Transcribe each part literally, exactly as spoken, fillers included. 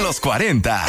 Los cuarenta.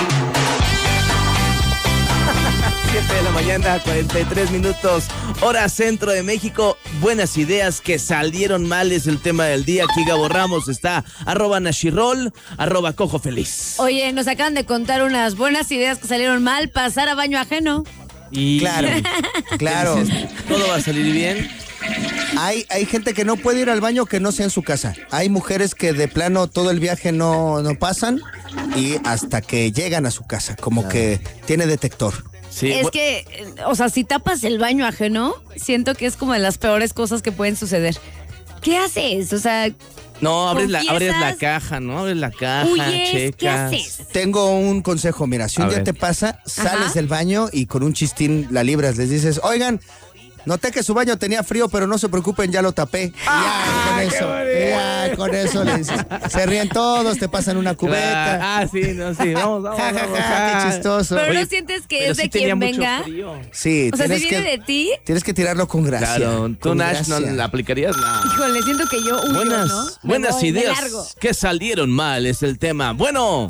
siete de la mañana, cuarenta y tres minutos, hora centro de México. Buenas ideas que salieron mal es el tema del día. Aquí Gabo Ramos está, arroba Nashirol, arroba Cojo Feliz. Oye, nos acaban de contar unas buenas ideas que salieron mal, pasar a baño ajeno. Y Claro, claro. todo va a salir bien. Hay, hay gente que no puede ir al baño que no sea en su casa. Hay mujeres que de plano todo el viaje no, no pasan y hasta que llegan a su casa, como que tiene detector. Sí, Es bu- que, o sea, si tapas el baño ajeno, siento que es como de las peores cosas que pueden suceder. ¿Qué haces? O sea, No, abres la, ¿confiesas? abres la caja, ¿no? Abres la caja, huyes, checas. ¿qué haces? Tengo un consejo, mira, si un A día ver. te pasa, sales Ajá. del baño y con un chistín la libras, les dices, oigan, noté que su baño tenía frío, pero no se preocupen, ya lo tapé. ya, con eso, ya, con eso le dices. Se ríen todos, te pasan una cubeta. Claro. Ah, sí, no, sí, vamos, vamos, Ja, ja, vamos, ja, ah. qué chistoso. Pero Oye, no sientes que pero es de sí tenía quien mucho venga. frío. Sí, O sea, si tienes viene que, de ti, tienes que tirarlo con gracia. Claro, tú con Nash no gracia. la aplicarías. No. híjole, siento que yo huyo, Buenas, ¿no? Me buenas voy de ideas largo. que salieron mal es el tema. Bueno.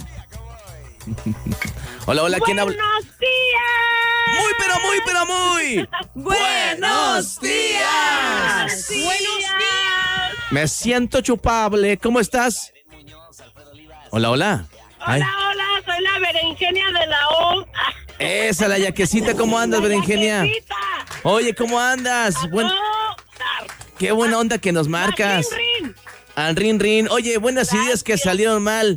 Hola, hola, ¿quién habla? ¡Buenos días! Muy, pero muy, pero muy. ¡Buenos días! ¡Buenos días! Me siento chupable. ¿Cómo estás? Hola, hola. Ay, Hola, hola, soy la berenjenia de la O. esa, la yaquecita. ¿Cómo andas, La berenjenia? yaquecita. Oye, ¿cómo andas? Buen- No, qué buena onda que nos marcas. Rin, rin. Al rin, rin. Oye, buenas ideas que salieron mal.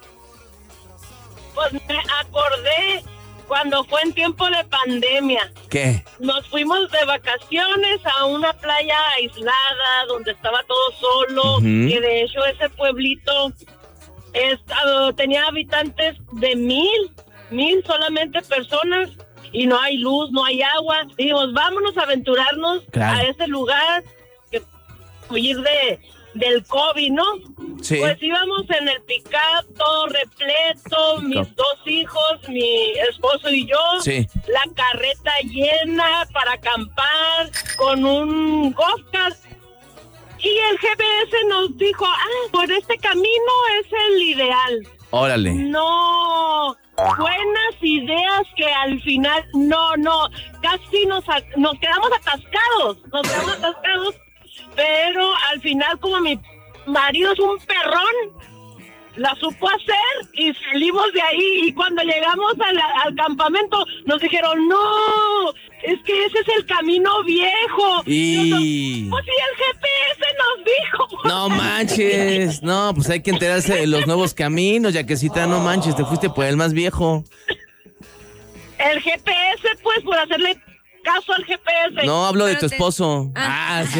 Pues me acordé cuando fue en tiempo de pandemia. ¿Qué? Nos fuimos de vacaciones a una playa aislada donde estaba todo solo. Ujú. Y de hecho ese pueblito es, ah, tenía habitantes de mil, mil solamente personas. Y no hay luz, no hay agua. Dijimos, vámonos a aventurarnos Claro. a ese lugar, que huir de del COVID, ¿no? Sí. Pues íbamos en el pick-up, todo repleto, mis Pick-up. dos hijos, mi esposo y yo. Sí. La carreta llena para acampar con un golf cart. Y el G P S nos dijo, ah, por este camino es el ideal. Órale. No, buenas ideas que al final, no, no, casi nos, a- nos quedamos atascados, nos quedamos atascados, pero al final como mi marido es un perrón, la supo hacer y salimos de ahí y cuando llegamos al, al campamento nos dijeron, no, es que ese es el camino viejo. Y... Pues sí, el G P S nos dijo. No manches. No, pues hay que enterarse de los nuevos caminos, yaquecita, no manches, te fuiste por el más viejo. El G P S, pues, por hacerle caso al G P S. No, hablo de tu Pero te- esposo. Ah. Ah, sí.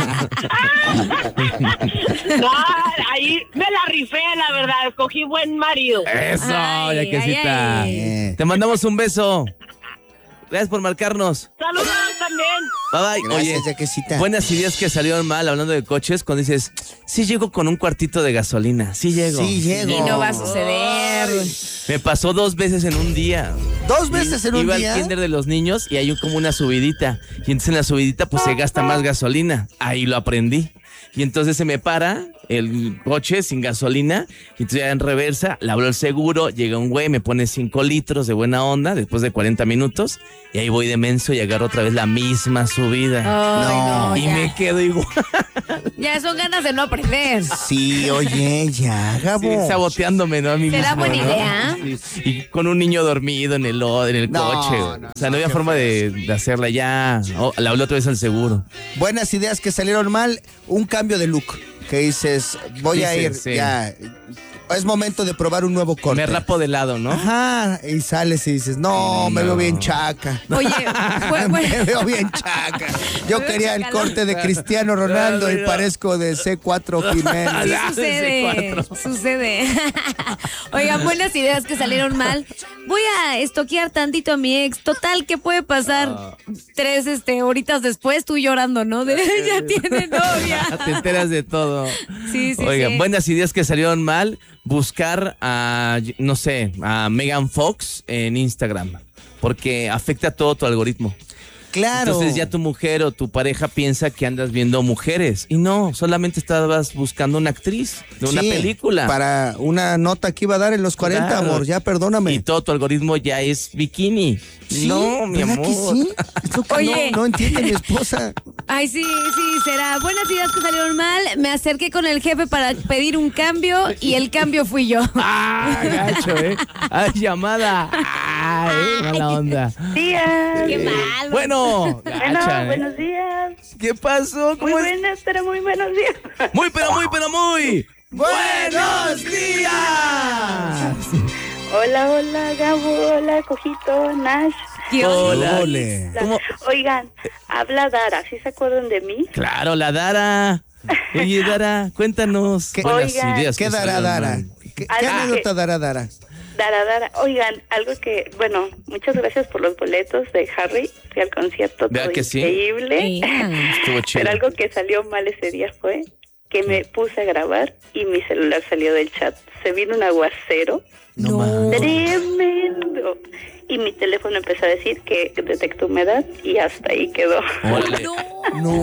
No, ahí me la rifé, la verdad. Escogí buen marido. Eso, Ay, yaquecita. ay, ay. Te mandamos un beso. Gracias por marcarnos. Saludos también. Bye bye. Gracias, Oye, yaquecita. buenas ideas que salieron mal hablando de coches cuando dices, sí llego con un cuartito de gasolina, sí llego. Sí, llego. Y no va a suceder. Me pasó dos veces en un día. Dos veces en un Iba día. al kinder de los niños y hay un- como una subidita. Y entonces en la subidita pues se gasta más gasolina. Ahí lo aprendí. Y entonces se me para el coche sin gasolina. Y entonces ya en reversa, le hablo al seguro. Llega un güey, me pone cinco litros de buena onda después de cuarenta minutos. Y ahí voy de menso y agarro otra vez la misma subida. Ay, no, y ya. me quedo igual. Ya son ganas de no aprender. Sí, oye, ya, Gabo. Sí, saboteándome, ¿no? A mí ¿Será mismo, buena ¿no? idea? Sí. Y con un niño dormido en el, en el No, coche. no, o sea, no había forma de, de hacerla ya. Oh, la hablé otra vez al seguro. Buenas ideas que salieron mal, un cambio de look. Que dices, voy a ir, Dices, sí. ya. Es momento de probar un nuevo corte. Me rapo de lado, ¿no? Ajá, y sales y dices, no, me No. veo bien chaca. Oye, fue, Me fue- veo bien chaca. Yo Me veo quería el chacalón. corte de Cristiano Ronaldo y parezco de C cuatro Jiménez. Sí Ah, sucede, ese cuatro. sucede. Oigan, buenas ideas que salieron mal. Voy a estoquear tantito a mi ex. Total, ¿qué puede pasar? Tres este, horitas después, tú llorando, ¿no? De, ya tiene novia. Te enteras de todo. Sí, sí, Oigan, sí. buenas ideas que salieron mal. Buscar a, no sé, a Megan Fox en Instagram. Porque afecta todo tu algoritmo. Claro. Entonces ya tu mujer o tu pareja piensa que andas viendo mujeres. Y no, solamente estabas buscando una actriz de una Sí, película. Para una nota que iba a dar en los cuarenta, Claro. amor, ya perdóname. Y todo tu algoritmo ya es bikini. Sí, no, mi ¿verdad amor. que sí? Es lo que Oye. no, no entiende mi esposa. Ay, sí, sí, será. Buenas ideas que salieron mal. Me acerqué con el jefe para pedir un cambio y el cambio fui yo. Ah, gacho, ¿eh? Ay, llamada. Ay, mala onda. días. Qué mal. Bueno, Bueno, gacha, ¿eh? buenos días. ¿Qué pasó? Muy ¿Cómo es? buenas, pero muy buenos días. Muy, pero muy, pero muy. ¡Buenos días! Hola, hola, Gabo, hola, Cojito, Nash. ¿Qué onda? Hola. Ole. ¿Cómo? Oigan, habla Dara, ¿sí se acuerdan de mí? Claro, la Dara. Oye, Dara, cuéntanos. ¿Qué- buenas Oigan. ideas ¿Qué que dará salieron Dara? mal. ¿Qué, qué Ah, anécdota que- dará Dara? Dara, Dara. Oigan, algo que, bueno, muchas gracias por los boletos de Harry. Fui al concierto, ¿Verdad todo que sí? increíble. Ea. Estuvo chido. Pero algo que salió mal ese día fue que me puse a grabar y mi celular salió del chat. Se vino un aguacero No, No. mames. tremendo. Y mi teléfono empezó a decir que detectó humedad y hasta ahí quedó. Órale. No.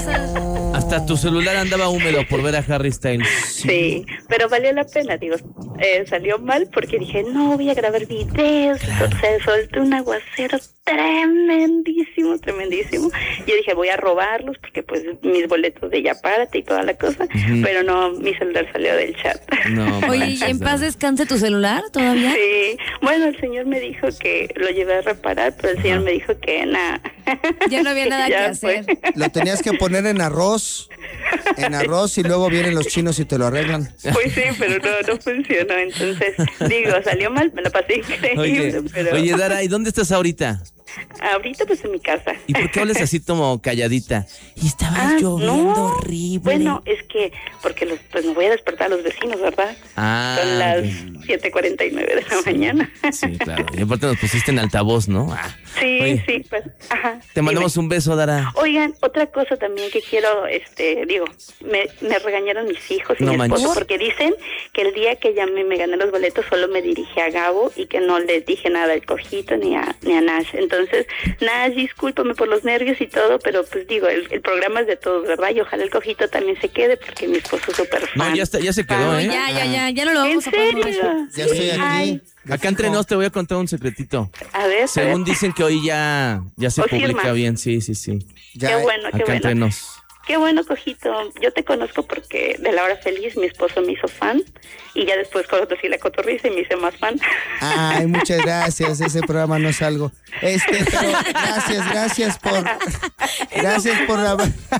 Hasta tu celular andaba húmedo por ver a Harry Styles. Sí, pero valió la pena, digo, eh, salió mal porque dije, no, voy a grabar videos, se soltó un aguacero tremendísimo, tremendísimo. Yo dije, voy a robarlos porque pues mis boletos de ya párate y toda la cosa, Ujú. pero no, mi celular salió del chat. No, Oye, ¿y manches, en Dara. paz descanse tu celular todavía? Sí, bueno, el señor me dijo que lo llevé a reparar, pero el señor me dijo que nada. Ya no había nada que Ya fue. hacer. Lo tenías que poner en arroz, en arroz y luego vienen los chinos y te lo arreglan. Pues sí, pero no, no funcionó. Entonces, digo, salió mal, me la pasé increíble, Oye, pero oye, Dara, ¿y dónde estás ahorita? ahorita pues en mi casa. ¿Y por qué hablas así como calladita? Y estaba Ah, lloviendo no. horrible. Bueno, es que, porque los, pues me voy a despertar a los vecinos, ¿verdad? Ah, Son las ok. siete cuarenta y nueve de la mañana. Sí, claro. Y aparte nos pusiste en altavoz, ¿no? Ah. Sí, Oye, sí, pues, ajá. Te mandamos Dime. un beso, Dara. Oigan, otra cosa también que quiero, este, digo, me, me regañaron mis hijos y No mi esposo manches. porque dicen que el día que llamé me gané los boletos solo me dirigí a Gabo y que no les dije nada al Cojito ni a, ni a Nash. Entonces, Nash, discúlpame por los nervios y todo, pero pues digo, el, el programa es de todos, ¿verdad? Y ojalá el Cojito también se quede porque mi esposo es súper fan. No, ya, está, ya se quedó, No, ¿eh? ya, ya, ya, ya no lo ¿En vamos a poner. serio? Ya estoy aquí. Ay, Acá entre nos te voy a contar un secretito. a ver, a Según ver. dicen que hoy ya, ya se O publica firma. bien, sí, sí, sí. Ya, Qué bueno, qué Acá bueno. entre nos. Qué bueno, Cojito. Yo te conozco porque de La Hora Feliz mi esposo me hizo fan y ya después conocí La Cotorrisa y me hice más fan. Ay, muchas gracias. Ese programa no salgo. Este, pero gracias, gracias por. Gracias por la.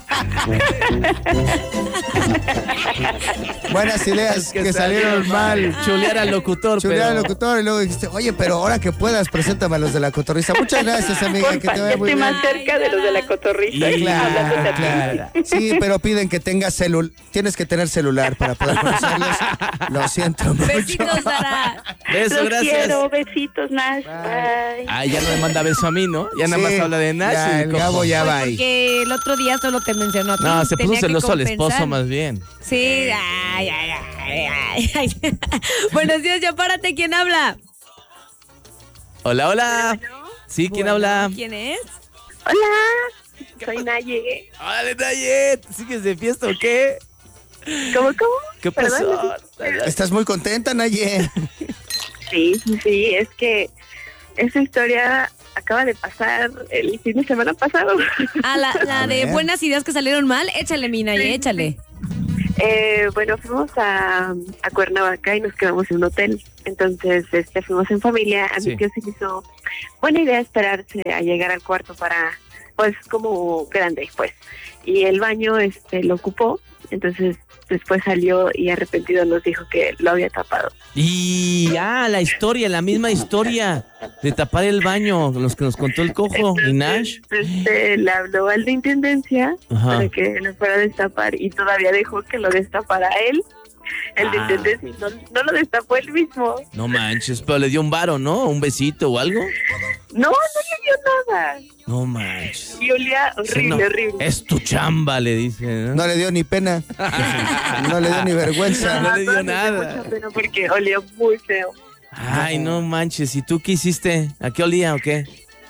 Buenas ideas que, salieron mal. Chulear al locutor, Chulear al pero... locutor y luego dijiste, oye, pero ahora que puedas, preséntame a los de la cotorriza. Muchas gracias, amiga, que Porfa, te ya vaya muy estoy bien. más cerca de los de La Cotorrisa. Y- hablándote a ti. Claro. Sí, pero piden que tengas celular. Tienes que tener celular para poder conocerlos. Lo siento mucho. Besitos, Dara. Beso, Los gracias. quiero, besitos, Nash. Bye. Ah, ya no me manda beso a mí, ¿no? Ya nada más Sí, habla de Nash. ya, y el cojo. Gabo ya va ahí. Porque el otro día solo te mencionó a ti. No, se puso tenía que celoso al esposo compensar. más bien. Sí, ay, ay, ay, ay, ay. Buenos días, ya párate, ¿quién habla? Hola, hola. Sí, ¿quién Bueno, habla? ¿Quién es? Hola, soy Naye. Hola, Nayet. ¿Sigues de fiesta o qué? ¿Cómo, cómo? ¿Qué Perdón, pasó? Estás muy contenta, Naye. Sí, sí, sí, es que esa historia acaba de pasar el fin de semana pasado. Ah, la, la A de ver. buenas ideas que salieron mal. Échale, Mina, y échale. Eh, bueno, fuimos a, a Cuernavaca y nos quedamos en un hotel. Entonces, este, fuimos en familia. A Sí. mi tío se le hizo buena idea esperarse a llegar al cuarto para, pues, como grande, pues. Y el baño, este, lo ocupó. Entonces, después salió y arrepentido nos dijo que lo había tapado. Y ah, la historia, la misma historia de tapar el baño, los que nos contó el cojo y Nash. Este, le habló al de intendencia Ajá. para que lo fuera a destapar y todavía dejó que lo destapara él. El de Ah. intendencia no, no lo destapó él mismo. No manches, pero le dio un varo, ¿no? Un besito o algo. No, no le dio nada. No manches. Y olía Sí, horrible, no, horrible. es tu chamba, le dice. ¿no? No le dio ni pena. No le dio ni vergüenza. no le dio me dio nada. mucha pena porque olía muy feo. Ay, no manches. ¿Y tú qué hiciste? ¿A qué olía o qué?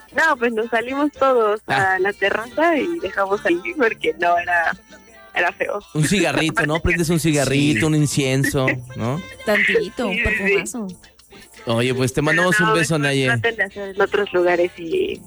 No, pues nos salimos todos Ah. a la terraza y dejamos salir porque no, era, era feo. Un cigarrito, ¿no? Prendes un cigarrito, un incienso, ¿no? Tantito, un Sí, sí, perfumazo. Oye, pues te mandamos Pero un no, beso, después Naye. traten de hacer en otros lugares y,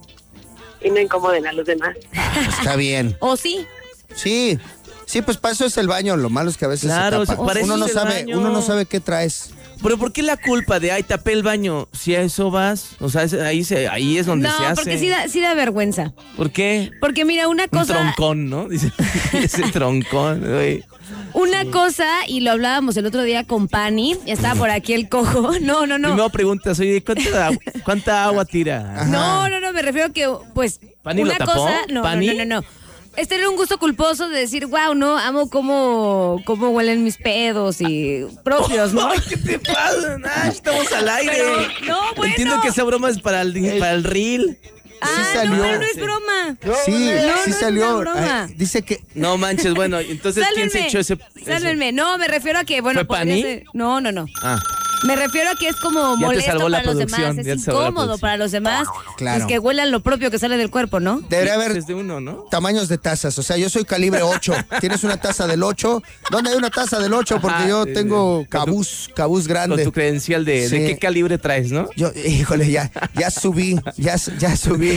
y no incomoden a los demás. Está bien. ¿O sí? Sí. Sí, pues para eso es el baño. Lo malo es que a veces Claro, se tapa. para eso Uno no es el sabe, baño. uno no sabe qué traes. Pero ¿por qué la culpa de, ay, tapé el baño? Si a eso vas, o sea, es- ahí, se, ahí es donde No, se hace. porque sí da, sí da vergüenza. ¿Por qué? Porque mira, una Un cosa... troncón, ¿no? Dice, ese troncón, güey. Una cosa, y lo hablábamos el otro día con Pani, estaba por aquí el cojo. No, no, no. Primero preguntas, oye, ¿cuánta, agua- cuánta agua tira? No, no, no, me refiero a que, pues, ¿Pani una lo tapó? cosa... No, ¿Pani? no, no, no, no. Este era un gusto culposo de decir, wow, no, amo cómo, cómo huelen mis pedos y propios, ¿no? Ay, ¿qué te pasa, Nash? Estamos al aire. Pero, no, bueno. Entiendo que esa broma es para el, para el reel. Ah, salió. no, pero no es broma. Sí, no, sí no es salió. una broma. Ay, dice que No manches, bueno, entonces, ¿quién se Sálvenme, echó ese...? sálvenme. No, me refiero a que, bueno, ¿Fue podría Pani? ser- No, no, no. Ah, Me refiero a que es como Ya te molesto salvó la para los producción, demás, ya es te salvó la incómodo producción. para los demás. Claro. Es que huelan lo propio que sale del cuerpo, ¿no? debería sí, haber es de uno, ¿no? tamaños de tazas. O sea, yo soy calibre ocho. Tienes una taza del ocho. ¿Dónde hay una taza del ocho? Porque Ajá, yo sí, tengo sí. cabús, cabús Con grande. tu credencial de, Sí. de qué calibre traes, ¿no? Yo, híjole, ya, ya subí, ya, ya subí.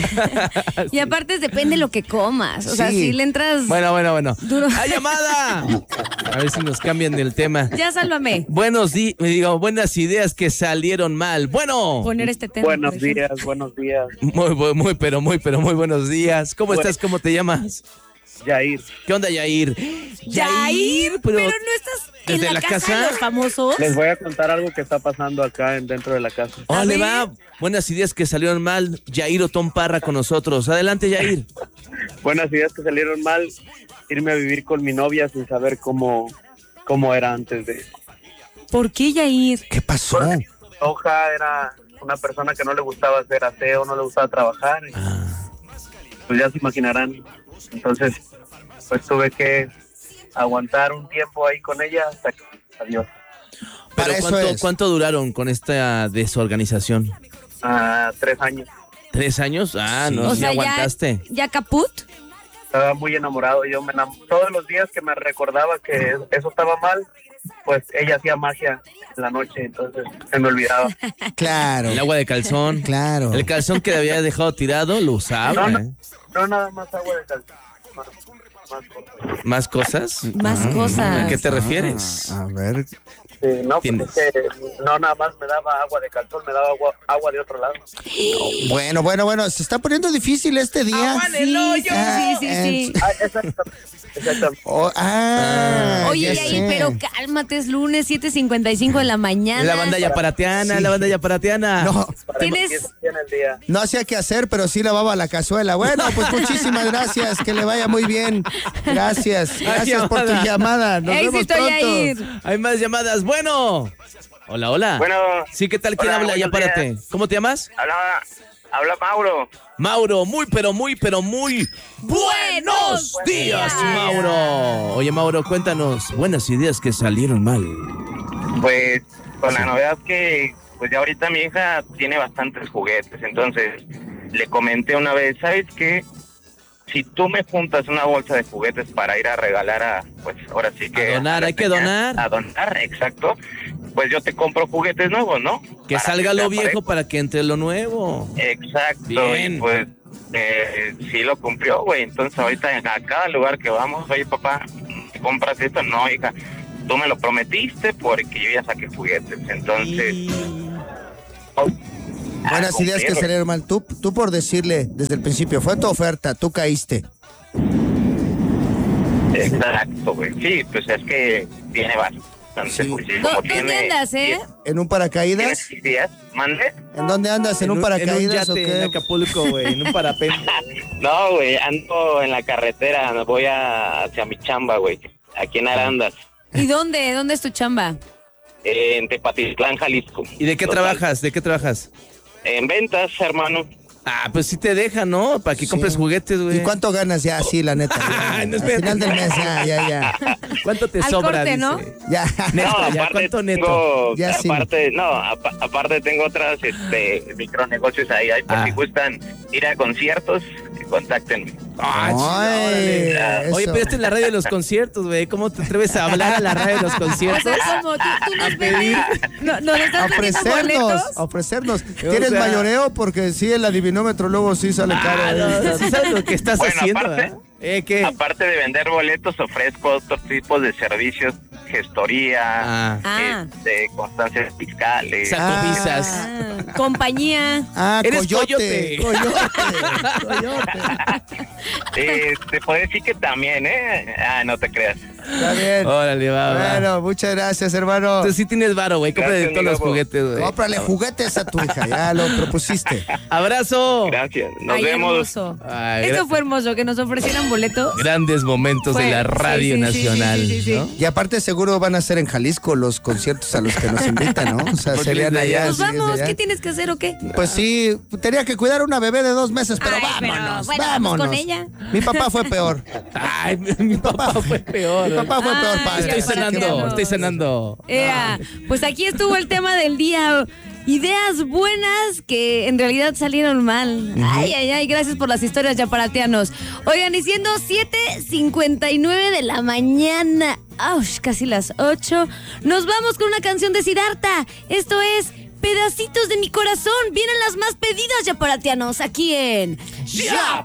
Y aparte depende lo que comas. O sea, Sí. si le entras... Bueno, bueno, bueno. Duro. ¡Hay llamada! A ver si nos cambian del tema. Ya sálvame. Buenos días, me digo, buenas ideas que salieron mal. Bueno, Poner este tema. Buenos por ejemplo. días, buenos días. muy, muy, muy, pero muy, pero muy buenos días. ¿Cómo Bueno. estás? ¿Cómo te llamas? Yair, ¿Qué onda, Yair? Yair, pero, no estás en ¿desde la, la casa, casa? de los famosos. les voy a contar algo que está pasando acá en- dentro de la casa. A Órale, ver. va. Buenas ideas que salieron mal. Yair Otón Parra con nosotros. Adelante, Yair. Buenas ideas que salieron mal, irme a vivir con mi novia sin saber cómo, cómo era antes de... ¿Por qué Yair? ¿Qué pasó? Hoja era una persona que no le gustaba hacer aseo, no le gustaba trabajar. y, Pues ya se imaginarán. Entonces, pues tuve que aguantar un tiempo ahí con ella hasta que adiós. Para Pero eso ¿cuánto, es. ¿cuánto duraron con esta desorganización? Ah, tres años. ¿Tres años? Ah, no, O sí sea, aguantaste. ya, ya caput. Estaba muy enamorado. Yo me enam- todos los días que me recordaba que eso estaba mal, pues ella hacía magia en la noche, entonces se me olvidaba. Claro, El agua de calzón. claro. El calzón que había dejado tirado lo usaba. No, ¿eh? no, no nada más agua de calzón. Más, más cosas. ¿Más cosas? Más Ah, cosas. ¿A qué te refieres? A ver, Sí, no, pues ¿Entiendes? es que no nada más me daba agua de calzón, me daba agua, agua de otro lado. bueno, bueno, bueno, se está poniendo difícil este día. ¡Agua en el hoyo! Sí, sí, sí, sí. Ah, exactamente. exactamente. Oh, ah, Oye, ya Yair, sé. pero cálmate, es lunes, siete cincuenta y cinco de la mañana. La banda yaparatiana, la banda yaparatiana. No, Para ¿Tienes- que empiece bien el día. no hacía qué hacer, pero sí lavaba la cazuela. Bueno, pues muchísimas gracias, que le vaya muy bien. Gracias, gracias por tu llamada. llamada. Nos vemos Éxito, pronto. Yair. Hay más llamadas. Bueno. Hola, hola. Bueno. Sí, ¿qué tal? ¿Quién Hola, habla? Ya buenos párate. días. ¿Cómo te llamas? Habla, habla Mauro. Mauro, muy, pero muy, pero muy buenos días, Mauro. Oye, Mauro, cuéntanos. Buenas ideas que salieron mal. Pues con la novedad que pues ya ahorita mi hija tiene bastantes juguetes, entonces le comenté una vez, ¿sabes qué? Si tú me juntas una bolsa de juguetes para ir a regalar a, pues ahora sí que... A donar, a hay que las donar. niñas, A donar, exacto. Pues yo te compro juguetes nuevos, ¿no? Que Para salga lo sea viejo parejo. para que entre lo nuevo. Exacto, Bien. y pues eh, sí lo cumplió, güey. Entonces ahorita a cada lugar que vamos, oye papá, ¿te compras esto? No, hija, tú me lo prometiste porque yo ya saqué juguetes, entonces... oh, Buenas ah, ideas que cumplieron. salieron mal. Tú, tú por decirle desde el principio, fue tu oferta, tú caíste. Exacto, güey. Sí, pues es que tiene bastante. Sí. Pues, sí, ¿Dó- como ¿Dónde tiene, andas, eh? ¿En un ¿Tiene paracaídas? seis días? ¿Mande? ¿En dónde andas? ¿En, un paracaídas en un o yate en qué? Acapulco, güey, en un parapente. No, güey, ando en la carretera, voy a, hacia mi chamba, güey, aquí en Arandas, ¿Y dónde? ¿Dónde es tu chamba? en Tepatitlán, Jalisco. ¿Y de qué Total. trabajas? ¿De qué trabajas? En ventas, hermano. Ah, pues sí te deja, ¿no? Para que Sí. compres juguetes, güey. ¿Y cuánto ganas ya? Sí, la neta. ya. Ay, no, Al espérate. final del mes, ya, ya, ya. ¿Cuánto te Al sobra? corte, dice? ¿no? Ya. Neto, No, ya, aparte ¿cuánto neto? tengo, Ya sí. aparte, no, apa- aparte tengo otras este, micronegocios ahí, ahí por Ah. si gustan ir a conciertos, contáctenme. Ah, chido, Ay, órale. eso. Oye, pero esta es la radio de los conciertos, güey. ¿Cómo te atreves a hablar a la radio de los O conciertos? sea, como tú, tú nos A pedir. no, nos estás vendiendo Ofrecernos, boletos. ofrecernos. ¿Tienes sea- mayoreo? Porque sí, el adivinómetro luego sí sale caro. Ah, no, ¿eh? ¿sí sabes lo que estás Bueno, haciendo, aparte- ¿verdad? ¿Eh, qué? Aparte de vender boletos, ofrezco otros tipos de servicios, gestoría, Ah, Ah. este, constancias fiscales. saco Ah. visas. Ah, compañía. Ah, Eres coyote. coyote. Coyote. Coyote. Este, puede decir que también, ¿eh? Ah, no te creas. Está bien. Órale, va, va. Bueno, muchas gracias, hermano. Entonces sí tienes varo, güey. Cómprale Gracias, todos los mi lobo. juguetes, güey. Cómprale juguetes a tu hija, ya lo propusiste. ¡Abrazo! Gracias. Nos Ay, vemos. hermoso. Ay, Eso gra- fue hermoso, que nos ofrecieran boletos. Grandes momentos Fue- de la Radio sí, sí, sí, Nacional, sí, sí, sí, sí. ¿no? Y aparte seguro van a ser en Jalisco los conciertos a los que nos invitan, ¿no? O sea, Porque serían les da allá. ya- Pues sí, es de vamos, allá. ¿qué tienes que hacer o qué? Pues sí, tenía que cuidar a una bebé de dos meses, pero Ay, pero, vámonos, bueno, vámonos. vamos con ella. Mi papá fue peor. Ay, mi, mi papá fue peor. Mi papá fue Ah, peor padre. Estoy ya, para sanando, que no- estoy sanando. Ea, pues aquí estuvo el tema del día. Ideas buenas que en realidad salieron mal. Ay, ay, ay, gracias por las historias, yaparatianos. Oigan, y siendo siete cincuenta y nueve de la mañana, ¡aush! Casi las ocho, nos vamos con una canción de Siddhartha. Esto es Pedacitos de mi corazón. Vienen las más pedidas, yaparatianos, aquí en Ya